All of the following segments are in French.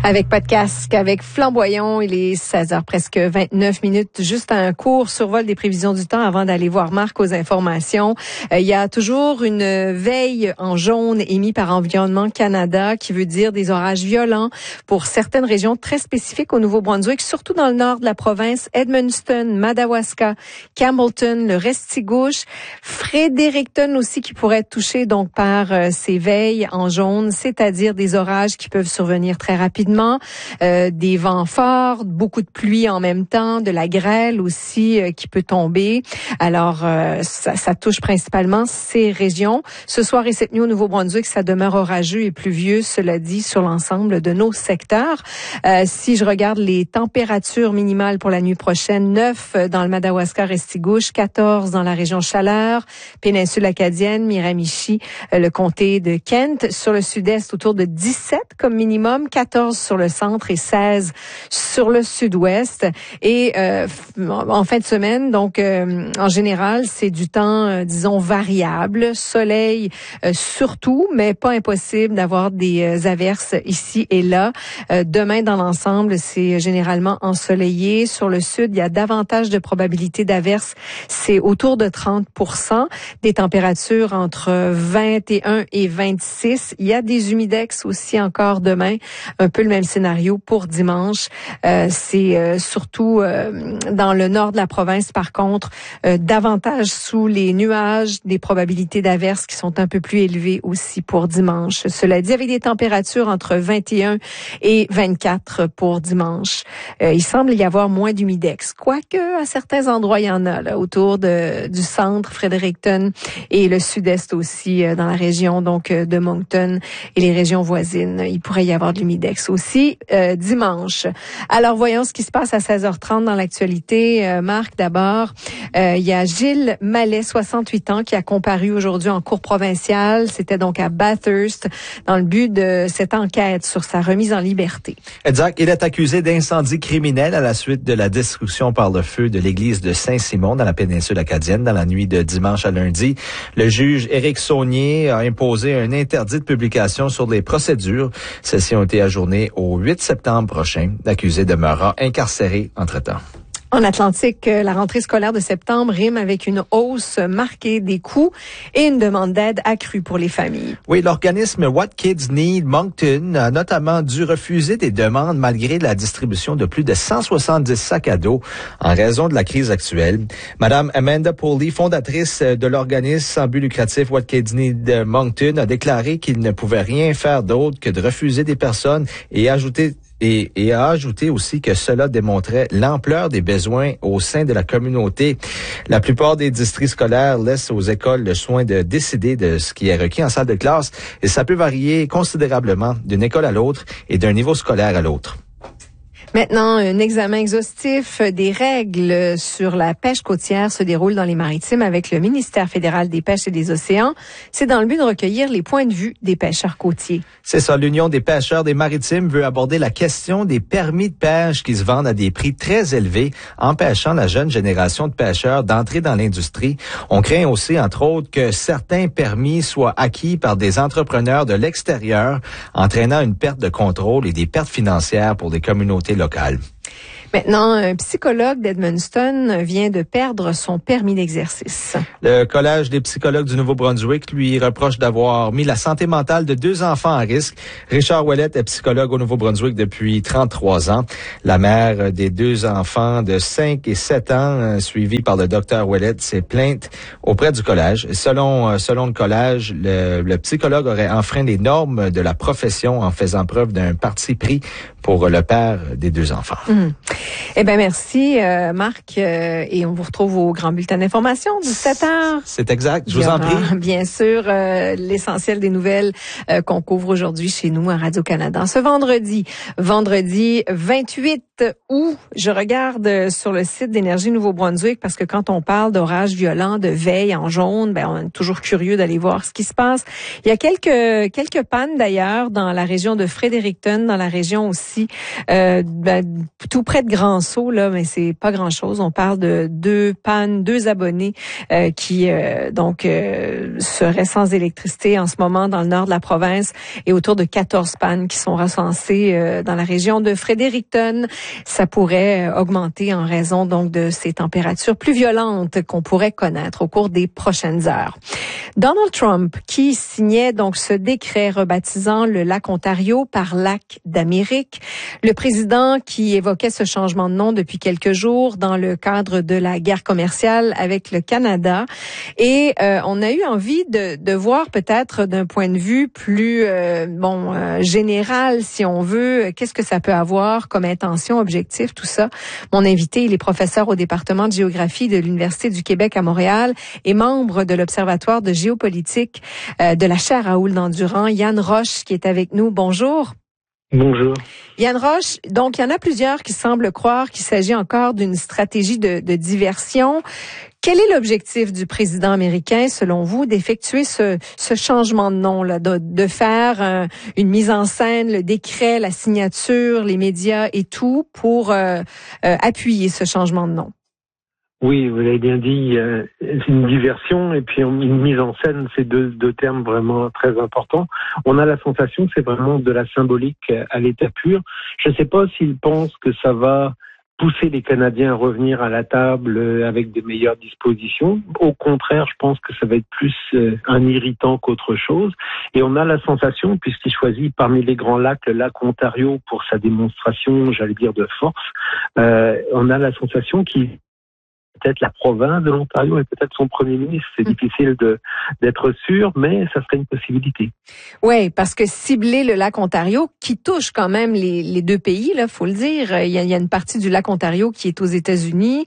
Avec Pas de casque, avec Flamboyant, il est 16h presque 29 minutes. Juste un court survol des prévisions du temps avant d'aller voir Marc aux informations. Il y a toujours une veille en jaune émise par Environnement Canada qui veut dire des orages violents pour certaines régions très spécifiques au Nouveau-Brunswick, surtout dans le nord de la province, Edmundston, Madawaska, Campbellton, le Restigouche, Fredericton aussi qui pourrait être touché donc par ces veilles en jaune, c'est-à-dire des orages qui peuvent survenir très rapidement. Des vents forts, beaucoup de pluie en même temps, de la grêle aussi qui peut tomber. Alors, ça touche principalement ces régions. Ce soir et cette nuit au Nouveau-Brunswick, ça demeure orageux et pluvieux, cela dit, sur l'ensemble de nos secteurs. Si je regarde les températures minimales pour la nuit prochaine, 9 dans le Madawaska Restigouche, 14 dans la région Chaleur, péninsule acadienne, Miramichi, le comté de Kent. Sur le sud-est, autour de 17 comme minimum, 14 sur le centre et 16 sur le sud-ouest. Et en fin de semaine, donc en général, c'est du temps, disons, variable. Soleil surtout, mais pas impossible d'avoir des averses ici et là. Demain, dans l'ensemble, c'est généralement ensoleillé. Sur le sud, il y a davantage de probabilité d'averses. C'est autour de 30%. Des températures entre 21 et 26. Il y a des humidex aussi encore demain. Un peu le même scénario pour dimanche. C'est surtout dans le nord de la province, par contre, davantage sous les nuages, des probabilités d'averses qui sont un peu plus élevées aussi pour dimanche. Cela dit, avec des températures entre 21 et 24 pour dimanche. Il semble y avoir moins d'humidex, quoique à certains endroits, il y en a là, autour du centre, Fredericton et le sud-est aussi, dans la région donc de Moncton et les régions voisines. Il pourrait y avoir de l'humidex aussi dimanche. Alors, voyons ce qui se passe à 16h30 dans l'actualité. Marc, d'abord, il y a Gilles Mallet, 68 ans, qui a comparu aujourd'hui en cour provinciale. C'était donc à Bathurst, dans le but de cette enquête sur sa remise en liberté. Exact. Il est accusé d'incendie criminel à la suite de la destruction par le feu de l'église de Saint-Simon dans la péninsule acadienne dans la nuit de dimanche à lundi. Le juge Éric Saunier a imposé un interdit de publication sur les procédures. Celles-ci ont été ajournées au 8 septembre prochain. L'accusé demeurera incarcéré entre-temps. En Atlantique, la rentrée scolaire de septembre rime avec une hausse marquée des coûts et une demande d'aide accrue pour les familles. Oui, l'organisme What Kids Need Moncton a notamment dû refuser des demandes malgré la distribution de plus de 170 sacs à dos en raison de la crise actuelle. Madame Amanda Pauly, fondatrice de l'organisme sans but lucratif What Kids Need Moncton, a déclaré qu'il ne pouvait rien faire d'autre que de refuser des personnes et a ajouté aussi que cela démontrait l'ampleur des besoins au sein de la communauté. La plupart des districts scolaires laissent aux écoles le soin de décider de ce qui est requis en salle de classe et ça peut varier considérablement d'une école à l'autre et d'un niveau scolaire à l'autre. Maintenant, un examen exhaustif des règles sur la pêche côtière se déroule dans les Maritimes avec le ministère fédéral des pêches et des océans. C'est dans le but de recueillir les points de vue des pêcheurs côtiers. C'est ça, l'Union des pêcheurs des Maritimes veut aborder la question des permis de pêche qui se vendent à des prix très élevés, empêchant la jeune génération de pêcheurs d'entrer dans l'industrie. On craint aussi, entre autres, que certains permis soient acquis par des entrepreneurs de l'extérieur, entraînant une perte de contrôle et des pertes financières pour les communautés locales. Maintenant, un psychologue d'Edmundston vient de perdre son permis d'exercice. Le Collège des psychologues du Nouveau-Brunswick lui reproche d'avoir mis la santé mentale de 2 enfants à risque. Richard Ouellette est psychologue au Nouveau-Brunswick depuis 33 ans. La mère des 2 enfants de 5 et 7 ans, suivie par le docteur Ouellette, s'est plainte auprès du collège. Selon le collège, le psychologue aurait enfreint les normes de la profession en faisant preuve d'un parti pris pour le père des 2 enfants. Eh bien, merci, Marc. Et on vous retrouve au Grand Bulletin d'information, 17h. C'est exact. Je vous en prie. Bien sûr, l'essentiel des nouvelles qu'on couvre aujourd'hui chez nous à Radio-Canada. Ce vendredi 28 août, je regarde sur le site d'Énergie Nouveau-Brunswick parce que quand on parle d'orages violents, de veille en jaune, ben on est toujours curieux d'aller voir ce qui se passe. Il y a quelques pannes d'ailleurs dans la région de Fredericton, dans la région aussi tout près de de grand saut, là, mais c'est pas grand-chose. On parle de 2 abonnés qui seraient sans électricité en ce moment dans le nord de la province et autour de 14 pannes qui sont recensées dans la région de Fredericton. Ça pourrait augmenter en raison donc de ces températures plus violentes qu'on pourrait connaître au cours des prochaines heures. Donald Trump qui signait donc ce décret rebaptisant le lac Ontario par lac d'Amérique. Le président qui évoquait ce changement de nom depuis quelques jours dans le cadre de la guerre commerciale avec le Canada. Et on a eu envie de voir peut-être d'un point de vue plus général, si on veut, qu'est-ce que ça peut avoir comme intention, objectif, tout ça. Mon invité, il est professeur au département de géographie de l'Université du Québec à Montréal et membre de l'Observatoire de géopolitique de la chaire Raoul Dandurand, Yann Roche, qui est avec nous. Bonjour. Bonjour. Yann Roche, donc il y en a plusieurs qui semblent croire qu'il s'agit encore d'une stratégie de diversion. Quel est l'objectif du président américain, selon vous, d'effectuer ce changement de nom, là, de faire une mise en scène, le décret, la signature, les médias et tout pour appuyer ce changement de nom? Oui, vous l'avez bien dit, c'est une diversion et puis une mise en scène, c'est deux termes vraiment très importants. On a la sensation que c'est vraiment de la symbolique à l'état pur. Je ne sais pas s'il pense que ça va pousser les Canadiens à revenir à la table avec des meilleures dispositions. Au contraire, je pense que ça va être plus un irritant qu'autre chose. Et on a la sensation, puisqu'il choisit parmi les grands lacs le lac Ontario pour sa démonstration, j'allais dire, de force, on a la sensation qu'il peut-être la province de l'Ontario et peut-être son premier ministre. C'est difficile d'être sûr, mais ça serait une possibilité. Oui, parce que cibler le lac Ontario, qui touche quand même les deux pays, là, faut le dire. Il y a une partie du lac Ontario qui est aux États-Unis.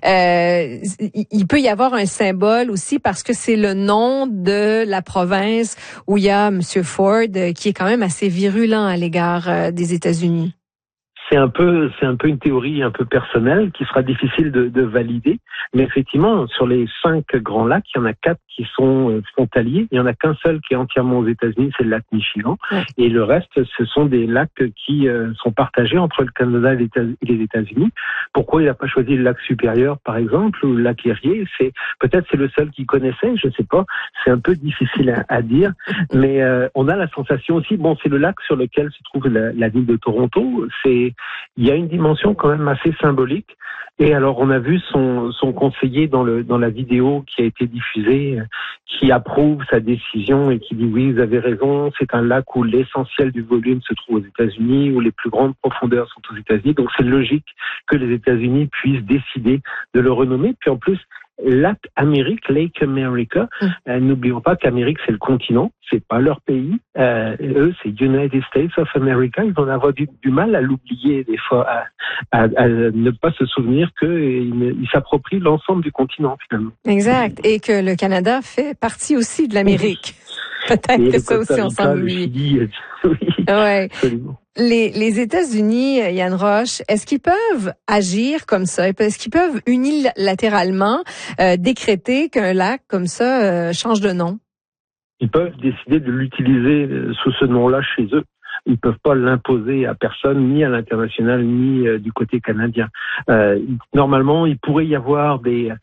Il peut y avoir un symbole aussi parce que c'est le nom de la province où il y a M. Ford, qui est quand même assez virulent à l'égard des États-Unis. C'est un peu une théorie un peu personnelle qui sera difficile de valider, mais effectivement, sur les 5 grands lacs, il y en a 4 qui sont frontaliers. Il y en a qu'un seul qui est entièrement aux États-Unis, c'est le lac Michigan, et le reste, ce sont des lacs qui sont partagés entre le Canada et les États-Unis. Pourquoi il n'a pas choisi le lac Supérieur, par exemple, ou le lac Erie? Peut-être c'est le seul qu'il connaissait, je ne sais pas. C'est un peu difficile à dire, mais on a la sensation aussi. Bon, c'est le lac sur lequel se trouve la ville de Toronto. Il y a une dimension quand même assez symbolique. Et alors, on a vu son conseiller dans la vidéo qui a été diffusée, qui approuve sa décision et qui dit oui, vous avez raison, c'est un lac où l'essentiel du volume se trouve aux États-Unis, où les plus grandes profondeurs sont aux États-Unis. Donc, c'est logique que les États-Unis puissent décider de le renommer. Puis en plus, Lac Amérique, Lake America. N'oublions pas qu'Amérique, c'est le continent, c'est pas leur pays. Eux, c'est United States of America. Ils vont avoir du mal à l'oublier des fois, à ne pas se souvenir qu'ils s'approprient l'ensemble du continent finalement. Exact. Et que le Canada fait partie aussi de l'Amérique. Peut-être que ça aussi, on s'en oublie. Oui, ouais. Absolument. Les États-Unis, Yann Roche, est-ce qu'ils peuvent agir comme ça? Est-ce qu'ils peuvent unilatéralement décréter qu'un lac comme ça change de nom? Ils peuvent décider de l'utiliser sous ce nom-là chez eux. Ils peuvent pas l'imposer à personne, ni à l'international, ni du côté canadien. Normalement, il pourrait y avoir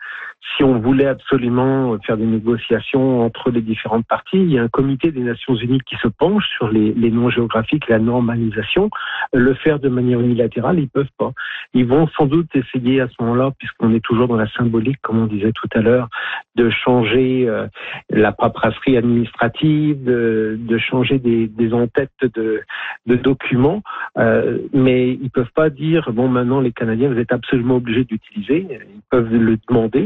si on voulait absolument faire des négociations entre les différentes parties, il y a un comité des Nations Unies qui se penche sur les noms géographiques, la normalisation. Le faire de manière unilatérale, ils peuvent pas. Ils vont sans doute essayer à ce moment-là, puisqu'on est toujours dans la symbolique, comme on disait tout à l'heure, de changer la paperasserie administrative, de changer des en-têtes de documents, mais ils peuvent pas dire bon, maintenant les Canadiens, vous êtes absolument obligés d'utiliser. Ils peuvent le demander.